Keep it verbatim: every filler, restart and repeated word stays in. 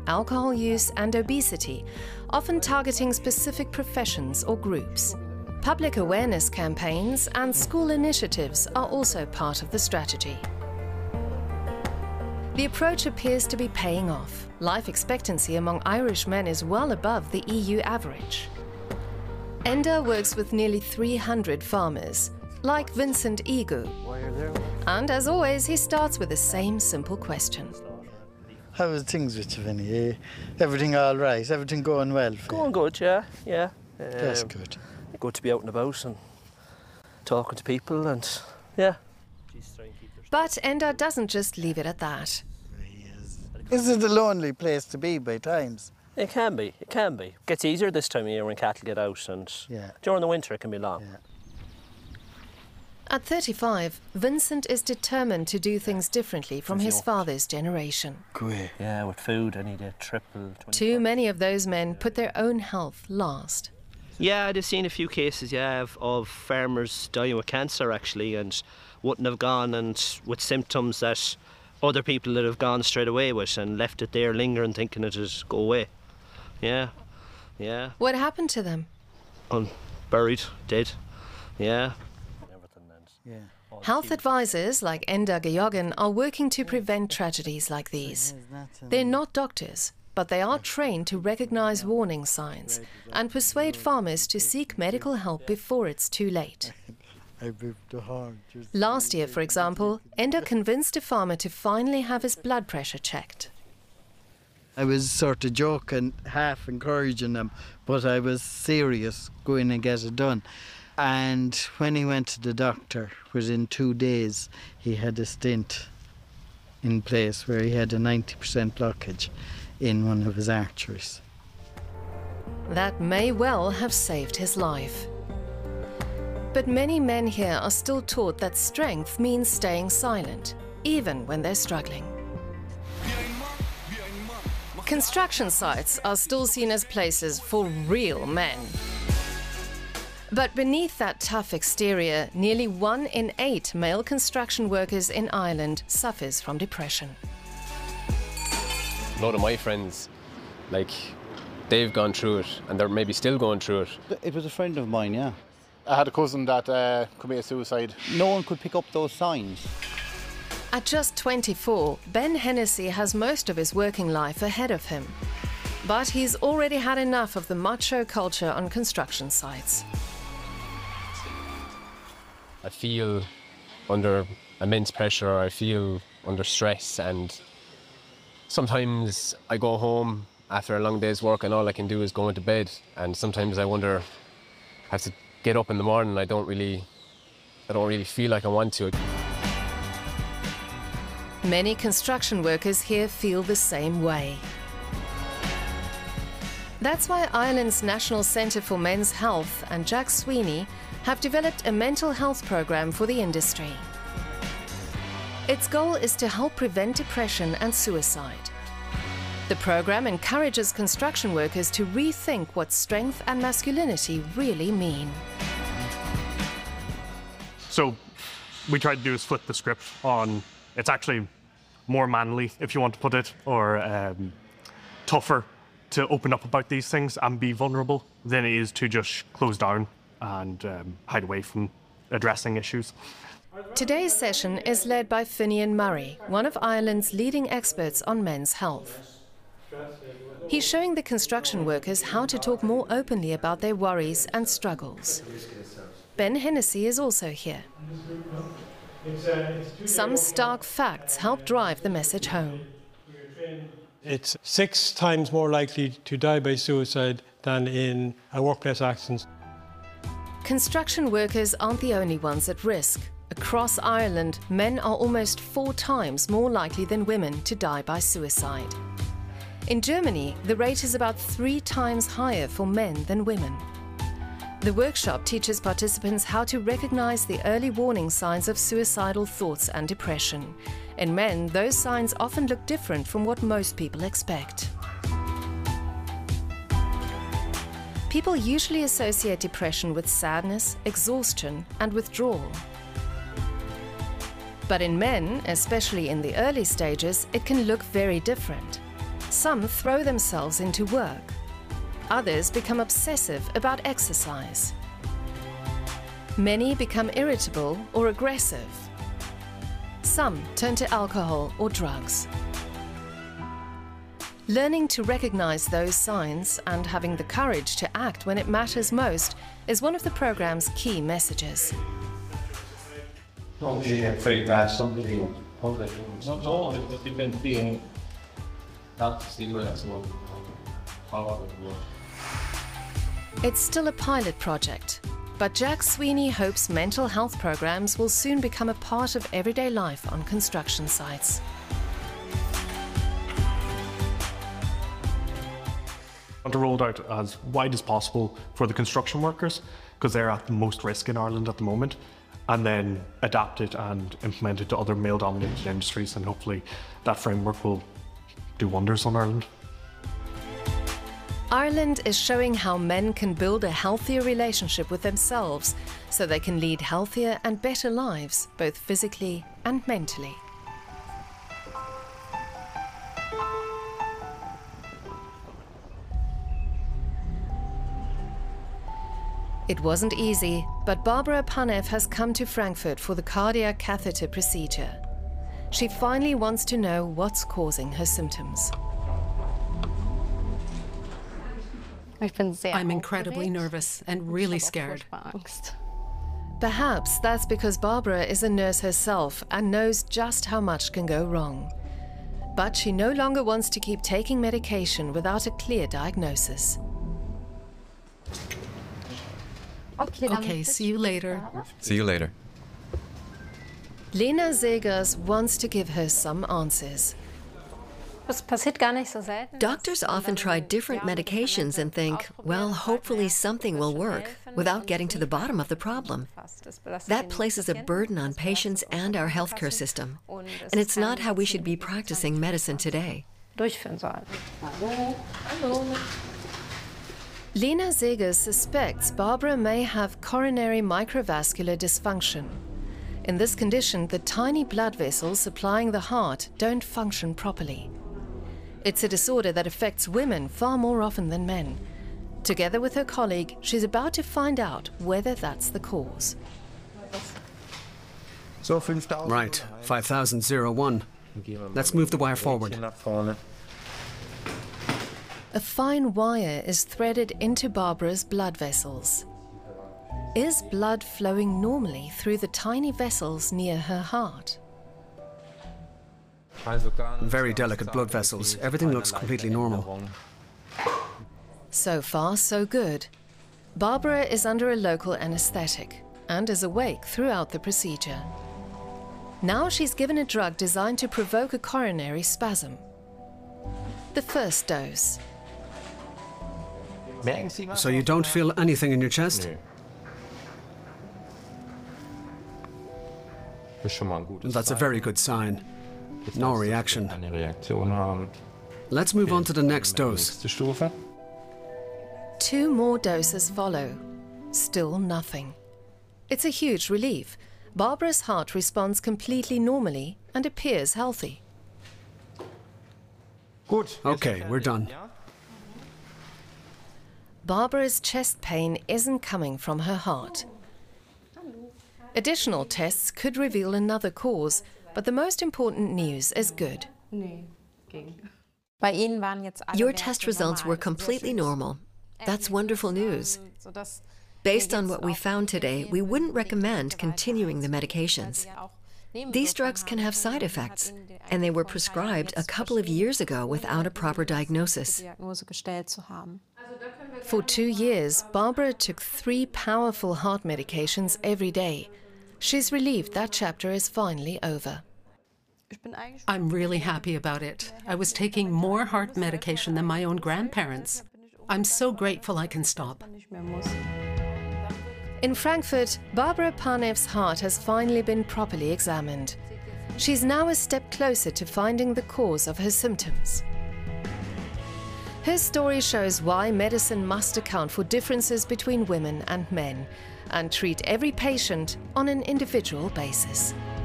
alcohol use and obesity, often targeting specific professions or groups. Public awareness campaigns and school initiatives are also part of the strategy. The approach appears to be paying off. Life expectancy among Irish men is well above the E U average. Enda works with nearly three hundred farmers, like Vincent Igu. And as always, he starts with the same simple question. How are things with you, Vinny? Eh? Everything all right? Everything going well? For Going good, yeah, yeah. Um, That's good. Good to be out and about and talking to people and, yeah. But Enda doesn't just leave it at that. Is it a lonely place to be by times? It can be, it can be. It gets easier this time of year when cattle get out, and yeah. during the winter it can be long. Yeah. At thirty-five, Vincent is determined to do things differently from his father's generation. Great. Yeah, with food I need a triple. Too many of those men put their own health last. Yeah, I've seen a few cases, yeah, of, of farmers dying with cancer actually, and wouldn't have gone and with symptoms that other people that have gone straight away with and left it there lingering thinking it would go away. Yeah, yeah. What happened to them? Unburied, dead, yeah. Yeah. Health advisors like Enda Geoghegan are working to prevent tragedies like these. They're not doctors, but they are trained to recognize warning signs and persuade farmers to seek medical help before it's too late. Last year, for example, Enda convinced a farmer to finally have his blood pressure checked. I was sort of joking, half encouraging them, but I was serious going and get it done. And when he went to the doctor, within two days, he had a stent in place where he had a ninety percent blockage in one of his arteries. That may well have saved his life. But many men here are still taught that strength means staying silent, even when they're struggling. Construction sites are still seen as places for real men. But beneath that tough exterior, nearly one in eight male construction workers in Ireland suffers from depression. A lot of my friends, like, they've gone through it and they're maybe still going through it. It was a friend of mine, yeah. I had a cousin that uh, committed suicide. No one could pick up those signs. At just twenty-four, Ben Hennessy has most of his working life ahead of him. But he's already had enough of the macho culture on construction sites. I feel under immense pressure, I feel under stress, and sometimes I go home after a long day's work and all I can do is go into bed, and sometimes I wonder, I have to get up in the morning, I don't really, I don't really feel like I want to. Many construction workers here feel the same way. That's why Ireland's National Centre for Men's Health and Jack Sweeney have developed a mental health program for the industry. Its goal is to help prevent depression and suicide. The program encourages construction workers to rethink what strength and masculinity really mean. So we tried to do is flip the script on, it's actually more manly, if you want to put it, or um, tougher to open up about these things and be vulnerable than it is to just close down and um, hide away from addressing issues. Today's session is led by Finian Murray, one of Ireland's leading experts on men's health. He's showing the construction workers how to talk more openly about their worries and struggles. Ben Hennessy is also here. Some stark facts help drive the message home. It's six times more likely to die by suicide than in a workplace accident. Construction workers aren't the only ones at risk. Across Ireland, men are almost four times more likely than women to die by suicide. In Germany, the rate is about three times higher for men than women. The workshop teaches participants how to recognize the early warning signs of suicidal thoughts and depression. In men, those signs often look different from what most people expect. People usually associate depression with sadness, exhaustion, and withdrawal. But in men, especially in the early stages, it can look very different. Some throw themselves into work. Others become obsessive about exercise. Many become irritable or aggressive. Some turn to alcohol or drugs. Learning to recognize those signs and having the courage to act when it matters most is one of the program's key messages. It's still a pilot project, but Jack Sweeney hopes mental health programs will soon become a part of everyday life on construction sites. I want to roll it out as wide as possible for the construction workers, because they're at the most risk in Ireland at the moment, and then adapt it and implement it to other male-dominated industries, and hopefully that framework will do wonders on Ireland. Ireland is showing how men can build a healthier relationship with themselves so they can lead healthier and better lives, both physically and mentally. It wasn't easy, but Barbara Panev has come to Frankfurt for the cardiac catheter procedure. She finally wants to know what's causing her symptoms. I'm incredibly nervous and really scared. Perhaps that's because Barbara is a nurse herself and knows just how much can go wrong. But she no longer wants to keep taking medication without a clear diagnosis. Okay, see you later. See you later. Lena Zegers wants to give her some answers. Doctors often try different medications and think, well, hopefully something will work, without getting to the bottom of the problem. That places a burden on patients and our healthcare system, and it's not how we should be practicing medicine today. Lena Zegers suspects Barbara may have coronary microvascular dysfunction. In this condition, the tiny blood vessels supplying the heart don't function properly. It's a disorder that affects women far more often than men. Together with her colleague, she's about to find out whether that's the cause. Right, five thousand oh one. Let's move the wire forward. A fine wire is threaded into Barbara's blood vessels. Is blood flowing normally through the tiny vessels near her heart? Very delicate blood vessels. Everything looks completely normal. So far, so good. Barbara is under a local anesthetic and is awake throughout the procedure. Now she's given a drug designed to provoke a coronary spasm. The first dose. So you don't feel anything in your chest? That's a very good sign. No reaction. Let's move on to the next dose. Two more doses follow. Still nothing. It's a huge relief. Barbara's heart responds completely normally and appears healthy. Okay, we're done. Barbara's chest pain isn't coming from her heart. Additional tests could reveal another cause, but the most important news is good. Your test results were completely normal. That's wonderful news. Based on what we found today, we wouldn't recommend continuing the medications. These drugs can have side effects, and they were prescribed a couple of years ago without a proper diagnosis. For two years, Barbara took three powerful heart medications every day. She's relieved that chapter is finally over. I'm really happy about it. I was taking more heart medication than my own grandparents. I'm so grateful I can stop. In Frankfurt, Barbara Panev's heart has finally been properly examined. She's now a step closer to finding the cause of her symptoms. Her story shows why medicine must account for differences between women and men and treat every patient on an individual basis.